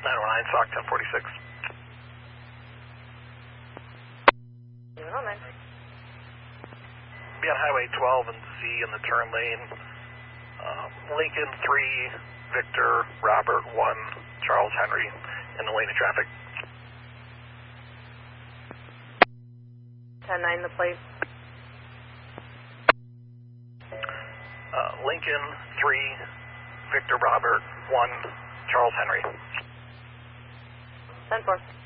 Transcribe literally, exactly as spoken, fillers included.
nine one nine, S O C ten forty-six. nine one nine. Be on Highway twelve and Z in the turn lane. Um, Lincoln three, Victor, Robert one, Charles Henry in the lane of traffic. ten nine the plate. Uh, Lincoln three, Victor, Robert one, Charles Henry. ten four.